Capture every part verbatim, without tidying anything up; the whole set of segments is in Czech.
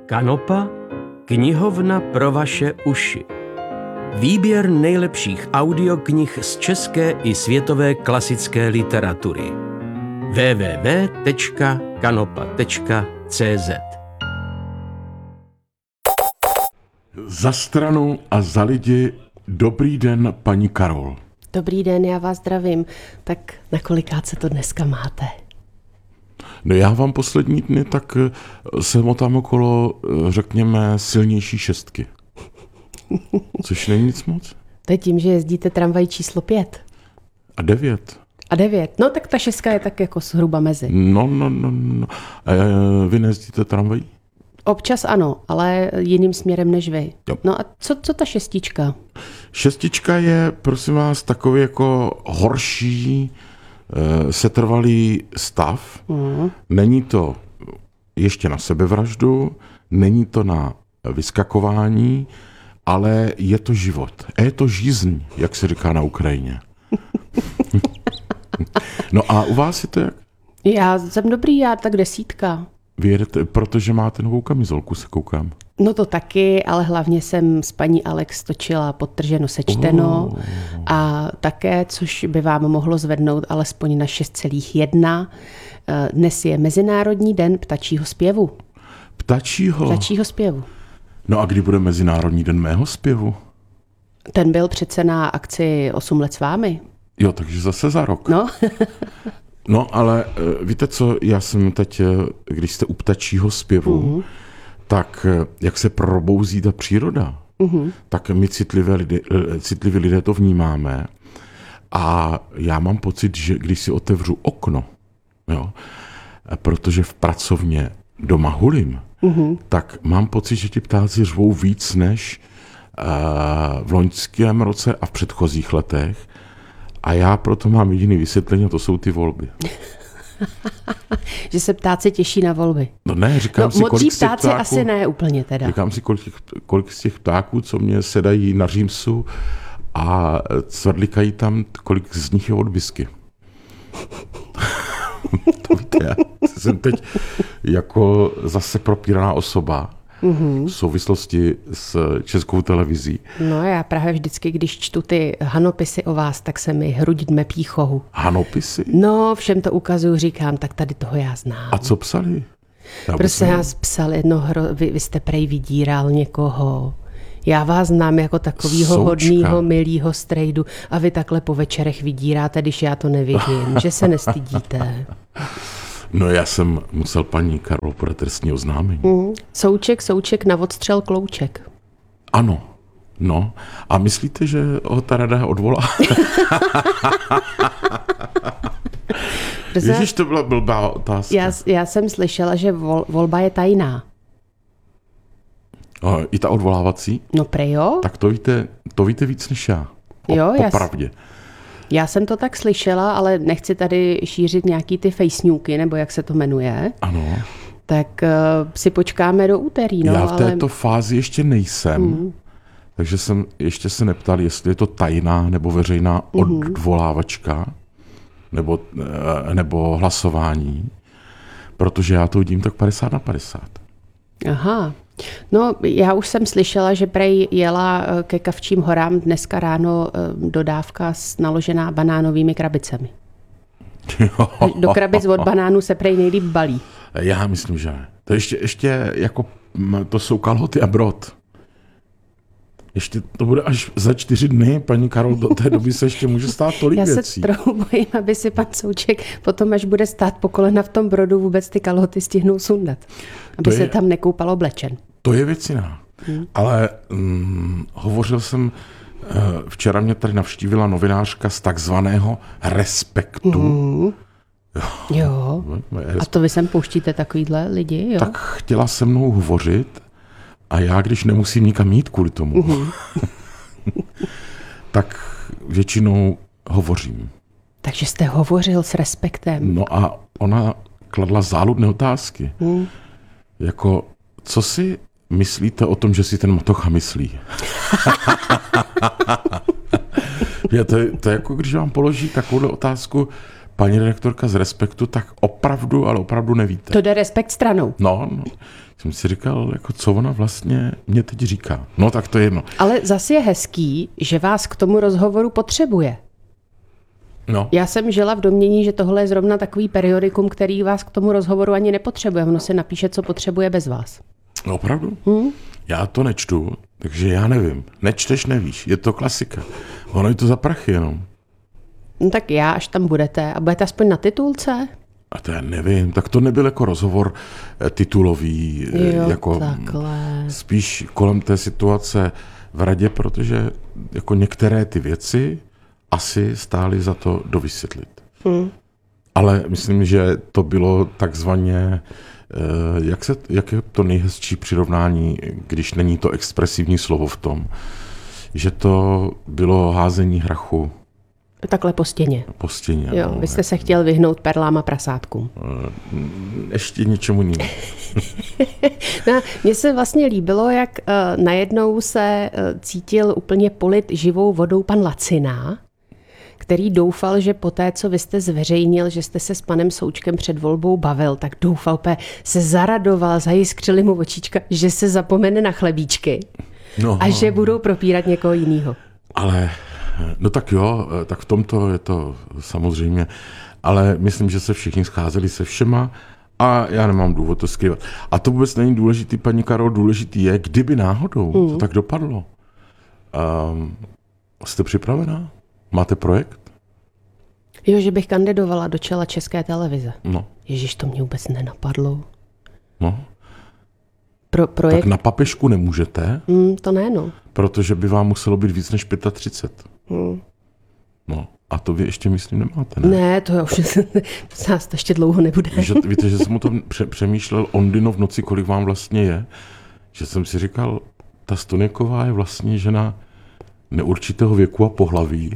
Kanopa, knihovna pro vaše uši. Výběr nejlepších audioknih z české i světové klasické literatury. w w w tečka kanopa tečka c z Za stranu a za lidi, dobrý den, paní Karol. Dobrý den, já vás zdravím. Tak na kolikát se to dneska máte? No já vám poslední dny tak se motám okolo, řekněme, silnější šestky. Což není nic moc. To je tím, že jezdíte tramvaj číslo pět. A devět. A devět. No tak ta šestka je tak jako zhruba mezi. No, no, no, no. A vy nejezdíte tramvají? Občas ano, ale jiným směrem než vy. Jo. No a co, co ta šestička? Šestička je, prosím vás, takový jako horší, setrvalý stav. Mm. Není to ještě na sebevraždu, není to na vyskakování, ale je to život. Je to žízeň, jak se říká na Ukrajině. No a u vás je to jak? Já jsem dobrý, já tak desítka. Vy jedete, protože máte novou kamizolku, se koukám. No to taky, ale hlavně jsem s paní Alex točila Podtrženo sečteno oh. a také, což by vám mohlo zvednout alespoň na šest celá jedna. Dnes je Mezinárodní den ptačího zpěvu. Ptačího? Ptačího zpěvu. No a kdy bude Mezinárodní den mého zpěvu? Ten byl přece na akci osm let s vámi. Jo, takže zase za rok. No. No, ale víte co, já jsem teď, když jste u ptačího zpěvu, uh-huh. tak jak se probouzí ta příroda, uh-huh. tak my citlivé lidé, citliví lidé to vnímáme a já mám pocit, že když si otevřu okno, jo, protože v pracovně doma hulím, uh-huh. tak mám pocit, že ti ptáci řvou víc než uh, v loňském roce a v předchozích letech. A já proto mám jediný vysvětlení, a to jsou ty volby. Že se ptáci těší na volby. No ne, říkám no, si, kolik z těch ptáci ptáků, asi ne úplně teda. Říkám si, kolik, kolik z těch ptáků, co mě sedají na římsu a cvrlikají tam, kolik z nich je od bisky. To víte, já jsem teď jako zase propíraná osoba. Mm-hmm. V souvislosti s Českou televizí. No já právě vždycky, když čtu ty hanopisy o vás, tak se mi hruď dme pýchohu. Hanopisy? No, všem to ukazuju, říkám, tak tady toho já znám. A co psali? Já prostě já psal jedno, hro, vy, vy jste prej vydíral někoho. Já vás znám jako takovýho hodnýho, milýho strejdu a vy takhle po večerech vydíráte, když já to nevidím, že se nestydíte. No já jsem musel paní Karol podat trestní oznámení. Mm. Souček, souček, na odstřel klouček. Ano, no. A myslíte, že ho ta rada odvolá? Ježíš, to byla blbá otázka. Já, já jsem slyšela, že vol, volba je tajná. O, I ta odvolávací? No prej jo. Tak to víte, to víte víc než já. O, jo, popravdě. Já jsem to tak slyšela, ale nechci tady šířit nějaký ty fejsňůky, nebo jak se to jmenuje. Ano. Tak uh, si počkáme do úterý. No, Já v této ale... fázi ještě nejsem, mm. takže jsem ještě se neptal, jestli je to tajná nebo veřejná mm. odvolávačka nebo, nebo hlasování, protože já to vidím tak padesát na padesát. Aha. No, já už jsem slyšela, že prej jela ke Kavčím horám dneska ráno dodávka naložená banánovými krabicemi. Jo. Do krabic od banánů se prej nejlíp balí. Já myslím, že ne. To ještě, ještě jako, to jsou kalhoty a brod. Ještě to bude až za čtyři dny, paní Karol, do té doby se ještě může stát tolik Já věcí. Já se trochu bojím, aby si pan Souček potom, až bude stát po kolena v tom brodu, vůbec ty kalhoty stihnou sundat. Aby je, se tam nekoupal oblečen. To je věc jiná. Hmm. Ale hm, hovořil jsem, včera mě tady navštívila novinářka z takzvaného Respektu. Hmm. Jo. jo. A to vy sem pouštíte takovýhle lidi, jo? Tak chtěla se mnou hovořit a já, když nemusím nikam jít kvůli tomu, mm-hmm. tak většinou hovořím. Takže jste hovořil s Respektem. No a ona kladla záludné otázky. Mm. Jako, co si myslíte o tom, že si ten Matocha myslí? Je to, to je jako, když vám položí takovou otázku paní redaktorka z Respektu, tak opravdu, ale opravdu nevíte. To jde Respekt stranou. No, no, jsem si říkal, jako co ona vlastně mě teď říká. No tak to je jedno. Ale zase je hezký, že vás k tomu rozhovoru potřebuje. No. Já jsem žila v domnění, že tohle je zrovna takový periodikum, který vás k tomu rozhovoru ani nepotřebuje. Ono si napíše, co potřebuje bez vás. No, opravdu? Hmm? Já to nečtu, takže já nevím. Nečteš, nevíš. Je to klasika. Ono je to za prachy jenom. No tak já, až tam budete. A budete aspoň na titulce? A to já nevím. Tak to nebyl jako rozhovor eh, titulový. eh, Jo, jako takhle. Spíš kolem té situace v radě, protože jako některé ty věci asi stály za to dovysvětlit. Hmm. Ale myslím, že to bylo takzvaně, eh, jak, se, jak je to nejhezčí přirovnání, když není to expresivní slovo v tom, že to bylo házení hrachu Takhle po stěně. po stěně. Jo, no, vy jste se chtěl vyhnout perlám a prasátkům. ještě něčemu jinému. No, mně se vlastně líbilo, jak uh, najednou se uh, cítil úplně polit živou vodou pan Lacina, který doufal, že po té, co vy jste zveřejnil, že jste se s panem Součkem před volbou bavil, tak doufal, pe, se zaradoval, zajiskřili mu očička, že se zapomene na chlebíčky No, a že budou propírat někoho jiného. ale, no tak jo, tak v tomto je to samozřejmě, ale myslím, že se všichni scházeli se všema a já nemám důvod to skrývat. A to vůbec není důležitý, paní Karol, důležitý je, kdyby náhodou mm. to tak dopadlo. Um, jste připravená? Máte projekt? Jo, že bych kandidovala do čela České televize. No. Ježiš, to mě vůbec nenapadlo. No. Pro, projekt? Tak na papežku nemůžete, Mm, to ne, no. protože by vám muselo být víc než třicet pět. Mm. No. A to vy ještě, myslím, nemáte, ne? Ne, to já už nás to ještě dlouho nebude. Víte, víte, že jsem o tom pře- přemýšlel Ondino v noci, kolik vám vlastně je, že jsem si říkal, ta Stoniková je vlastně žena neurčitého věku a pohlaví.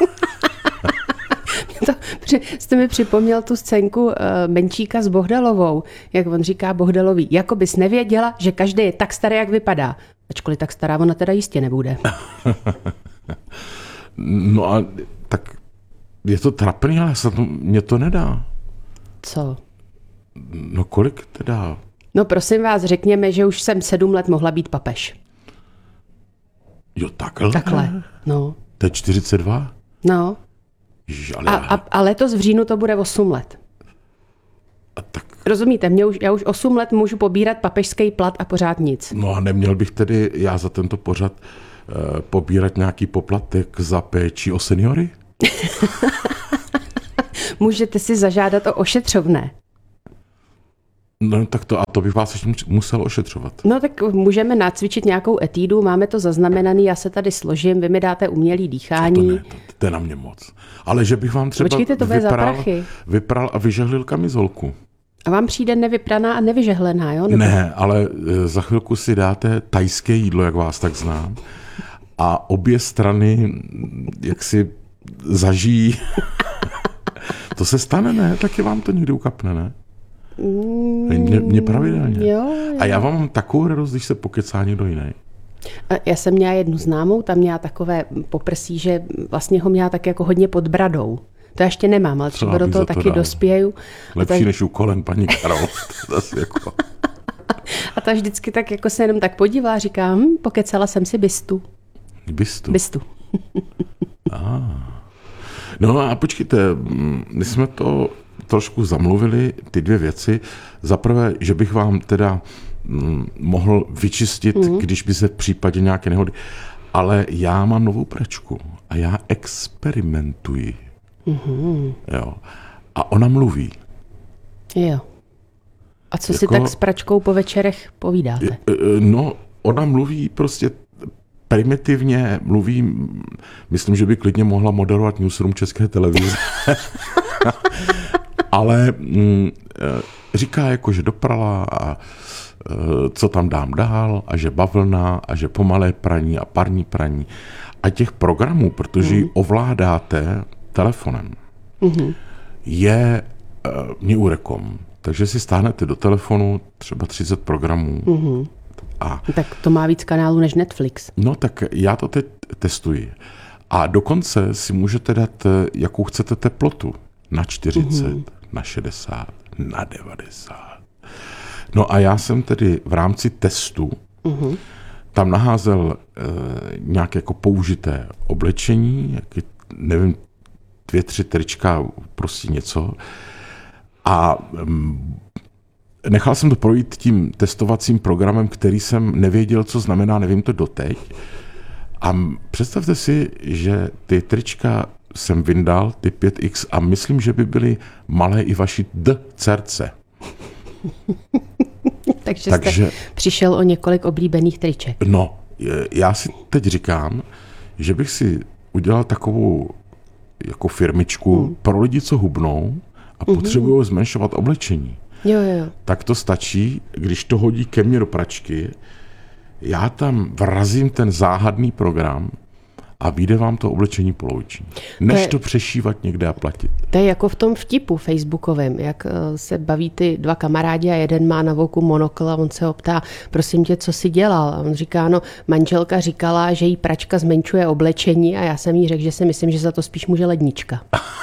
To, jste mi připomněl tu scénku uh, Menčíka s Bohdalovou, jak on říká Bohdalový, jako bys nevěděla, že každý je tak starý, jak vypadá. Ačkoliv tak stará ona teda jistě nebude. No a tak je to trapný, ale se to, mě to nedá. Co? No kolik teda? No prosím vás, řekněme, že už jsem sedm let mohla být papež. Jo, takhle? Takhle, no. To je čtyřicet dva? No. Ježiš, ale A, a, a letos v říjnu to bude osm let. a tak, Rozumíte, mě už, já už osm let můžu pobírat papežský plat a pořád nic. no a neměl bych tedy já za tento pořad eh, pobírat nějaký poplatek za péči o seniory? Můžete si zažádat o ošetřovné. No tak to, a to bych vás ještě musel ošetřovat. No tak můžeme nacvičit nějakou etídu, máme to zaznamenaný, já se tady složím, vy mi dáte umělý To dýchání. ne, to, to je na mě moc. Ale že bych vám třeba Počkejte, to bude za vypral, prachy. vypral a vyžehlil kamizolku. A vám přijde nevypraná a nevyžehlená, jo? Nebo... Ne, ale e, za chvilku si dáte tajské jídlo, jak vás tak znám. A obě strany m, jak si zažijí. To se stane, ne? Taky vám to někdy ukapne, ne? Mě, mě pravidelně. Jo, jo. A já vám mám takovou radost, když se pokecá někdo jiný. A já jsem měla jednu známou, tam měla takové poprsí, že vlastně ho měla tak jako hodně pod bradou. To ještě nemám, ale třeba Co do bych toho za to taky dal? dospěju. Lepší a ta, než u kolen, paní Karol. Zase jako. a ta vždycky tak jako se jenom tak podívá a říká, hm, pokecala jsem si bistu. Bistu. Bistu. No a počkejte, my jsme to trošku zamluvili, ty dvě věci. Za prvé, že bych vám teda mm, mohl vyčistit, mm. když by se v případě nějaké nehody. Ale já mám novou pračku a já experimentuji. Mm. Jo. A ona mluví. Jo. A co si Jako- tak s pračkou po večerech povídáte? E, e, No, ona mluví prostě primitivně, mluví, m, myslím, že by klidně mohla moderovat newsroom České televize. Ale mm, e, říká jako, že doprala a e, co tam dám dál a že bavlna a že pomalé praní a parní praní. A těch programů, protože ji ovládáte telefonem, Mhm. je e, Neurecom. Takže si stáhnete do telefonu třeba třicet programů. Mhm. A Tak to má víc kanálů než Netflix. no tak já to teď testuji. A dokonce si můžete dát, jakou chcete teplotu. na čtyřicet, mm-hmm. na šedesát, na devadesát. No a já jsem tedy v rámci testu mm-hmm. tam naházel e, nějaké jako použité oblečení, jaký, nevím, dvě, tři trička, prostě něco. A mm, nechal jsem to projít tím testovacím programem, který jsem nevěděl, co znamená, nevím to doteď. A představte si, že ty trička jsem vyndal, ty pět iks, a myslím, že by byly malé i vaši D-cerce. Takže, Takže jste přišel o několik oblíbených triček. No, já si teď říkám, že bych si udělal takovou jako firmičku hmm. pro lidi, co hubnou a hmm. potřebují zmenšovat oblečení. Jo, jo. Tak to stačí, když to hodí ke mně do pračky, já tam vrazím ten záhadný program a vyjde vám to oblečení poloviční. Než to, je, to přešívat někde a platit. To je jako v tom vtipu facebookovém, jak se baví ty dva kamarádi a jeden má na voku monokl a on se ho ptá, prosím tě, co jsi dělal? A on říká, no, manželka říkala, že jí pračka zmenšuje oblečení a já jsem jí řekl, že si myslím, že za to spíš může lednička.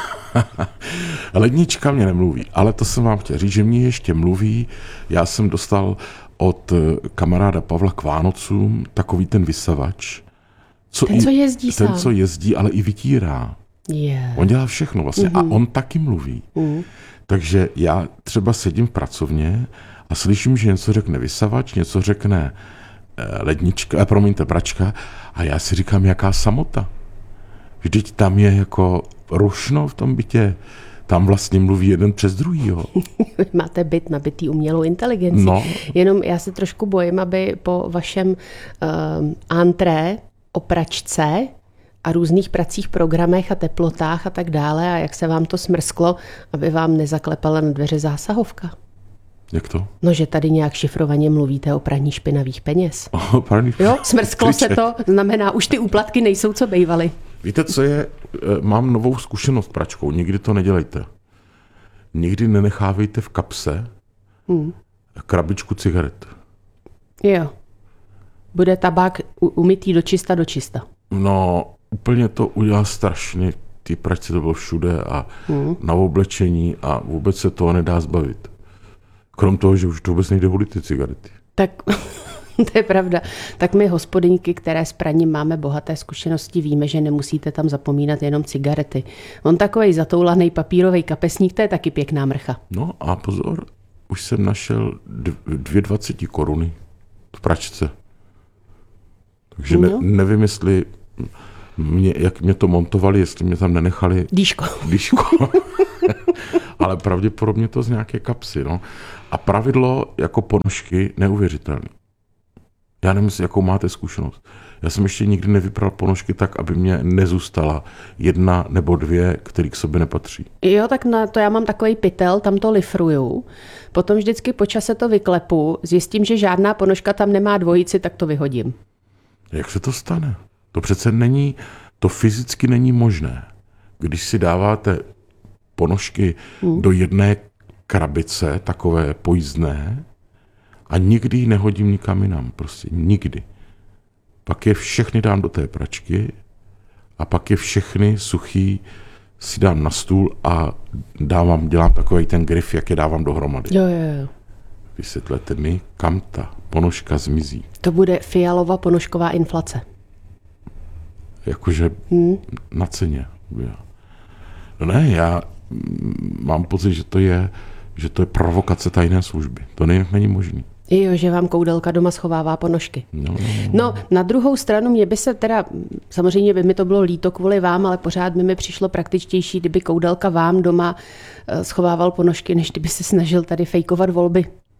Lednička mě nemluví, ale to jsem vám chtěl říct, že mě ještě mluví. Já jsem dostal od kamaráda Pavla k Vánocům takový ten vysavač. Co ten, i, co jezdí Ten, sám. co jezdí, ale i vytírá. Yeah. On dělá všechno vlastně mm-hmm. a on taky mluví. Mm. Takže já třeba sedím v pracovně a slyším, že něco řekne vysavač, něco řekne lednička, eh, promiňte, pračka a já si říkám, jaká samota. Vždyť tam je jako rušno v tom bytě. Tam vlastně mluví jeden přes druhýho. Máte byt nabitý umělou inteligencí. No. Jenom já se trošku bojím, aby po vašem uh, antré o pračce a různých pracích, programech a teplotách a tak dále a jak se vám to smrsklo, aby vám nezaklepala na dveře zásahovka. Jak to? No, že tady nějak šifrovaně mluvíte o praní špinavých peněz. O, praní jo, smrsklo se to, znamená, už ty úplatky nejsou, co bejvaly. Víte, co je? Mám novou zkušenost s pračkou. Nikdy to nedělejte. Nikdy nenechávejte v kapse hmm. krabičku cigaret. Jo. Bude tabák umytý do čista do čista. No, úplně to udělá strašně. Ty pračce to bylo všude a hmm. na oblečení a vůbec se toho nedá zbavit. Krom toho, že už to vůbec nejde volit ty cigarety. Tak to je pravda. Tak my hospodyňky, které s praním máme bohaté zkušenosti, víme, že nemusíte tam zapomínat jenom cigarety. On takovej zatoulaný papírový kapesník, to je taky pěkná mrcha. No a pozor, už jsem našel dvě dvaceti koruny v pračce. Takže ne, nevím, jestli mě, jak mě to montovali, jestli mě tam nenechali dýško. dýško. Ale pravděpodobně to z nějaké kapsy. No. A pravidlo jako ponožky neuvěřitelné. Já nevím, jakou máte zkušenost. Já jsem ještě nikdy nevypral ponožky tak, aby mě nezůstala jedna nebo dvě, které k sobě nepatří. Jo, tak na to já mám takový pytel, tam to lifruju. Potom vždycky po čase to vyklepu, zjistím, že žádná ponožka tam nemá dvojici, tak to vyhodím. Jak se to stane? To přece není, to fyzicky není možné. Když si dáváte ponožky hmm. do jedné krabice, takové pojízdné, a nikdy ji nehodím nikam jinam, prostě nikdy. Pak je všechny dám do té pračky a pak je všechny suchý si dám na stůl a dávám, dělám takový ten grif, jak je dávám dohromady. Jo, jo, jo. Vysvětlete mi, kam ta ponožka zmizí. To bude Fialova ponožková inflace. Jakože hmm. na ceně. No ne, já mám pocit, že to je, že to je provokace tajné služby. To není možný. Jo, že vám koudelka doma schovává ponožky. No, no, no. no, na druhou stranu mě by se teda, samozřejmě by mi to bylo líto kvůli vám, ale pořád by mi přišlo praktičtější, kdyby koudelka vám doma schovával ponožky, než kdyby se snažil tady fejkovat volby.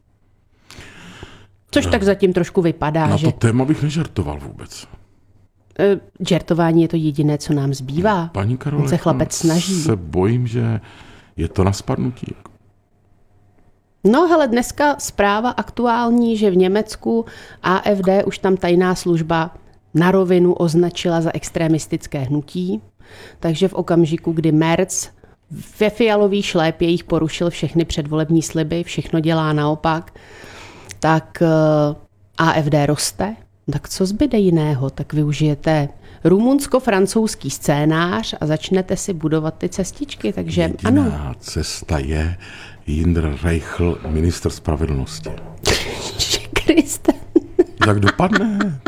Což no, tak zatím trošku vypadá. Na že... to téma bych nežartoval vůbec. Žertování je to jediné, co nám zbývá. Paní Karole, on se chlapec snaží. Se bojím, že je to na spadnutí. No hele, dneska zpráva aktuální, že v Německu A F D už tam tajná služba na rovinu označila za extremistické hnutí, takže v okamžiku, kdy Merz ve fialový šlépějích porušil všechny předvolební sliby, všechno dělá naopak, tak A F D roste Tak co zbyde jiného? Tak využijete rumunsko-francouzský scénář a začnete si budovat ty cestičky, takže Jediná ano. cesta je Jindra Reichl, ministr spravedlnosti. Kriste. Tak dopadne.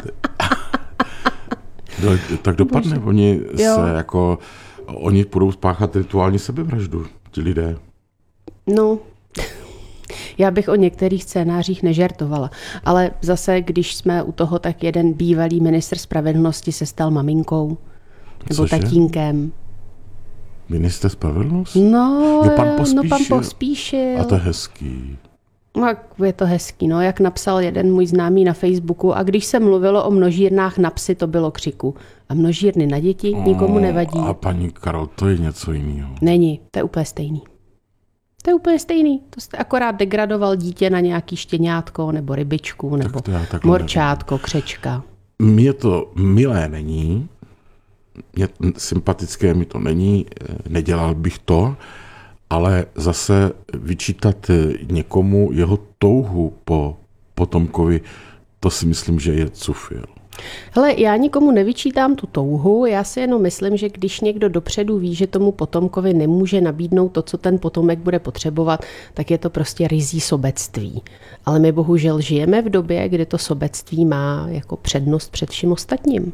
Do, tak dopadne. Oni Jo. se jako, oni budou spáchat rituální sebevraždu, ti lidé. No, já bych o některých scénářích nežertovala, ale zase, když jsme u toho, tak jeden bývalý ministr spravedlnosti se stal maminkou nebo Cože? tatínkem. Minister spravedlnosti? No, Jo, pan no, Pospíšil. pan Pospíšil. A to je hezký. No, jak je to hezký, no, jak napsal jeden můj známý na Facebooku, a když se mluvilo o množírnách na psy, to bylo křiku. A množírny na děti nikomu nevadí. A paní Karol, to je něco jiného. Není, to je úplně stejný. To je úplně stejný. To jste akorát degradoval dítě na nějaký štěňátko, nebo rybičku, nebo to já takhle morčátko, křečka. Mně to milé není, mě sympatické mi to není, nedělal bych to, ale zase vyčítat někomu jeho touhu po potomkovi, to si myslím, že je cufil. Hele, já nikomu nevyčítám tu touhu, já si jenom myslím, že když někdo dopředu ví, že tomu potomkovi nemůže nabídnout to, co ten potomek bude potřebovat, tak je to prostě ryzí sobectví. Ale my bohužel žijeme v době, kdy to sobectví má jako přednost před vším ostatním.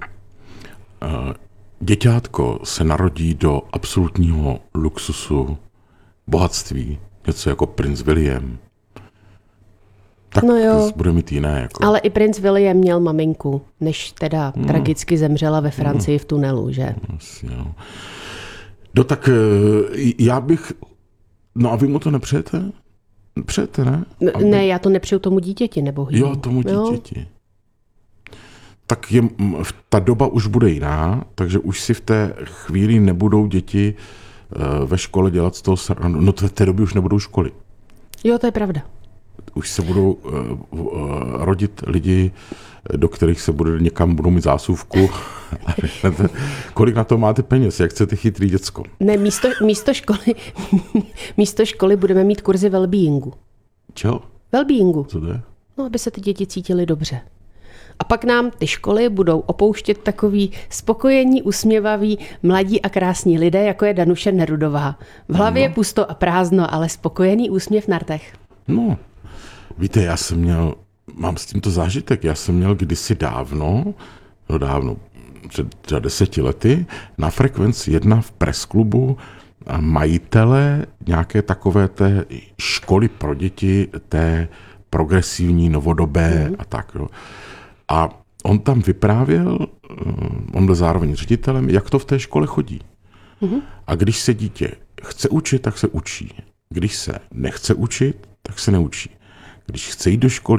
Děťátko se narodí do absolutního luxusu, bohatství, něco jako princ William. Tak No jo. bude mít jiné. Jako. Ale i princ William měl maminku, než teda hmm. tragicky zemřela ve Francii v tunelu, že? Asi, no. no tak já bych... No a vy mu to nepřejete? Přejete, ne? Aby... Ne, já to nepřeju tomu dítěti, nebo hýbu. Jo, tomu dítěti. Jo? Tak je, ta doba už bude jiná, takže už si v té chvíli nebudou děti ve škole dělat z toho srandu. No v té době už nebudou školy. Jo, to je pravda. Už se budou uh, uh, rodit lidi, do kterých se bude někam budou mít zásuvku. A řeknete, kolik na to máte peněz, jak chcete chytrý děcko? Ne, místo, místo, školy, místo školy budeme mít kurzy wellbeingu. Čeho? Wellbeingu. Co to je? No, aby se ty děti cítily dobře. A pak nám ty školy budou opouštět takový spokojení, usměvaví, mladí a krásní lidé, jako je Danuše Nerudová. V hlavě je no. pusto a prázdno, ale spokojený úsměv na rtech. No, víte, já jsem měl, mám s tímto zážitek, já jsem měl kdysi dávno, no dávno, před třeba deseti lety, na Frekvenci jedna v presklubu majitele nějaké takové té školy pro děti, té progresivní, novodobé mm. a tak. Jo. A on tam vyprávěl, on byl zároveň ředitelem, jak to v té škole chodí. Mm. A když se dítě chce učit, tak se učí. Když se nechce učit, tak se neučí. Když chce jít do školy,